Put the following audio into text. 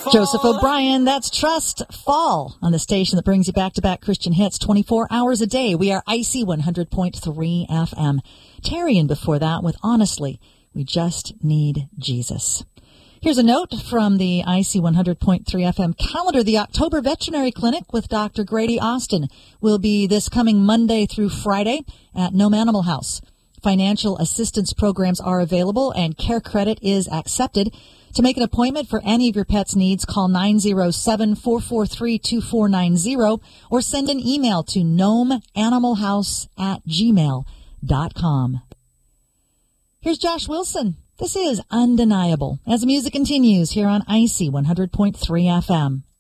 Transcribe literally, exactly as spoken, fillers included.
Joseph O'Brien, that's Trust Fall on the station that brings you back-to-back Christian hits twenty-four hours a day. We are Icy one hundred point three F M. Tarian before that with Honestly, We Just Need Jesus. Here's a note from the Icy one hundred point three F M calendar. The October Veterinary Clinic with Doctor Grady Austin will be this coming Monday through Friday at Nome Animal House. Financial assistance programs are available and care credit is accepted. To make an appointment for any of your pet's needs, call nine oh seven, four four three, two four nine oh or send an email to gnomeanimalhouse at gmail dot com. Here's Josh Wilson. This is Undeniable as the music continues here on Icy one hundred point three F M.